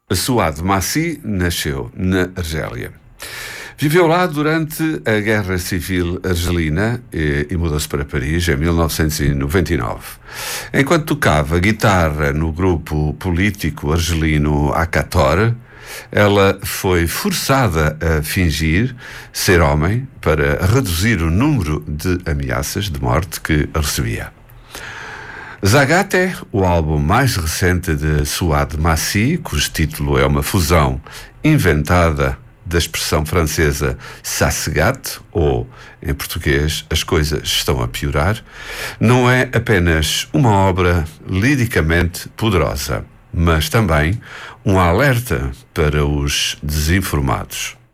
Souad Massi nasceu na Argélia. Viveu lá durante a Guerra Civil Argelina e mudou-se para Paris em 1999. Enquanto tocava guitarra no grupo político argelino Akator, ela foi forçada a fingir ser homem para reduzir o número de ameaças de morte que recebia. Zagate, o álbum mais recente de Souad Massi, cujo título é uma fusão inventada da expressão francesa ça se gâte, ou, em português, as coisas estão a piorar, não é apenas uma obra liricamente poderosa, mas também um alerta para os desinformados.